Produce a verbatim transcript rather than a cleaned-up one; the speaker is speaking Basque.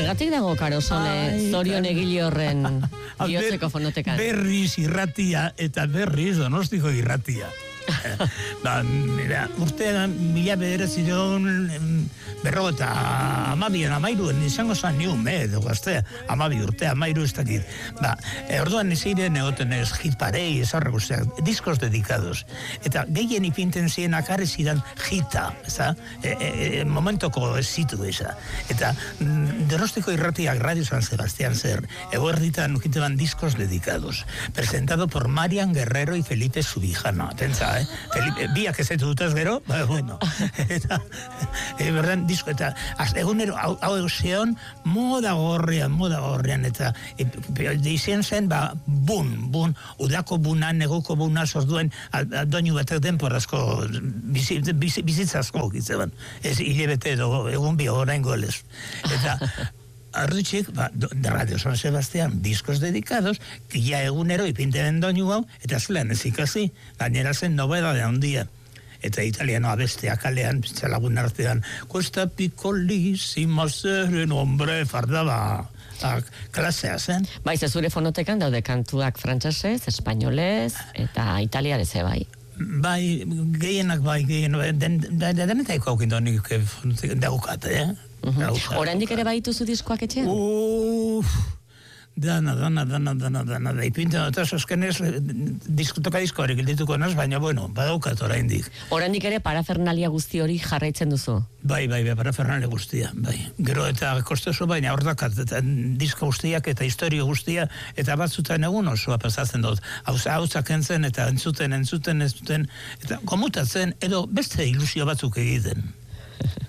Zergatik dago Karosone zorion egile horren bihotzeko fonotekan? Berriz irratia eta berriz Donostiko irratia. Ba, mira, urtean mila bederatzion berro eta amabian amairuen izango zan ni ume edo gaztea, amabi urte amairu ez dakit. Ba, e, orduan iziren egoten ez hit parei, esarra guztiak, diskos dedikados. Eta gehien ipinten ziren akarri zidan hita, eza? E, e, momentoko zitu eza. Eta mm, Donostiko irratiak Radio San Sebastián zer, eguerditan ukiteban discos dedicados, presentado por Marian Guerrero y Felipe Subijana. Pentsa, eh? Felipe, biak ez etu dutaz gero, ba, bueno. Eta, e, berdan, disko, eta, az, egunero, hau, hau euseon, moda gorrian, moda gorrian, eta, e, deizien zen, ba, bun, bun, udako bunan, neguko bunan, sorduen, doinu batek denporazko, bizitzazko, gitzeban, ez, hilebete edo, egun bi orain golez. Eta, Arduitxik, ba, de Radio San Sebastián, discos dedicados, ya egunero ipinteren doinu hau, eta zelan ez ikasi, gainera zen nobeda de handia. Eta italiano abestea kalean, lagun artean, cuesta picolísima ser un hombre fardaba. Klasea zen. Baiz, zure fonotekan daude kantuak frantsesez, espainolez, eta italiarez bai. Bai, gehienak bai, gehienak, denetaiko haukin donik daukate, eh? Oraindik ere baituzu diskoak etxean? Uff, dana, dana, dana, dana, dana, da ipinten eta soskenez diskotoka diskoarik dituko naz, baina, bueno, badaukat oraindik. Oraindik ere parafernalia guzti hori jarraitzen duzu? Bai, bai, bai, parafernalia guztia, bai. Gero eta kostoso, baina hor dakat, eta disko guztiak eta historio guztia, eta batzutan egun osoa pasatzen dut. Hauza, hauzak entzen, eta entzuten, entzuten, entzuten, eta komutatzen, edo beste ilusio batzuk egiten.